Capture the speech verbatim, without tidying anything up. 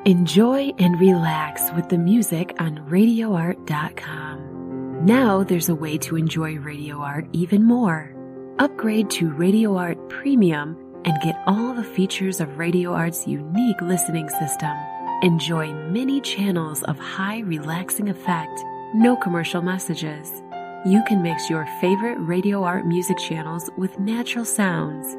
Enjoy and relax with the music on radio art dot com. Now there's a way to enjoy Radio Art even more. Upgrade to Radio Art Premium and get all the features of Radio Art's unique listening system. Enjoy many channels of high relaxing effect, no commercial messages. You can mix your favorite Radio Art music channels with natural sounds